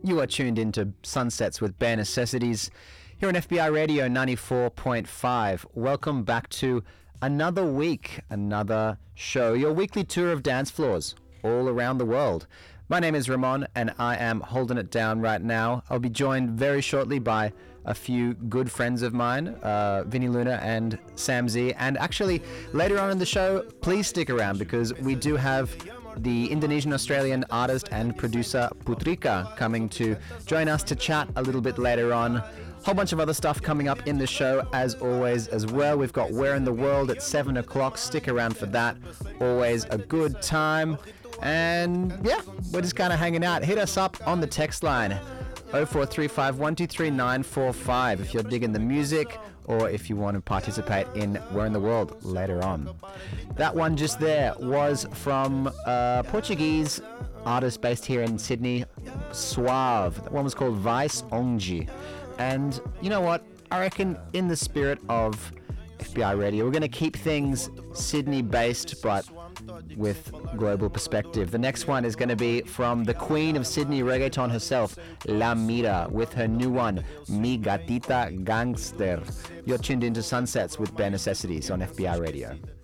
You are tuned into Sunsets with Bare Necessities here on FBI Radio 94.5. Welcome back to another week, another show, your weekly tour of dance floors all around the world. My name is Ramon and I am holding it down right now. I'll be joined very shortly by a few good friends of mine, Vinny Luna and Sam Z. And actually, later on in the show, please stick around because we do have the Indonesian-Australian artist and producer Putrika coming to join us to chat a little bit later on. Whole bunch of other stuff coming up in the show as always as well. We've got Where in the World at 7 o'clock. Stick around for that. Always a good time. And yeah, we're just kind of hanging out. Hit us up on the text line 0435 123 945 if you're digging the music or if you want to participate in Where in the World later on. That one just there was from Portuguese artist based here in Sydney, Suave. That one was called Vice Ongi. And you know what? I reckon in the spirit of FBI Radio, we're going to keep things Sydney based but with global perspective. The next one is going to be from the queen of Sydney reggaeton herself, La Mira, with her new one, Mi Gatita Gangster. You're tuned into Sunsets with Bare Necessities on FBI Radio.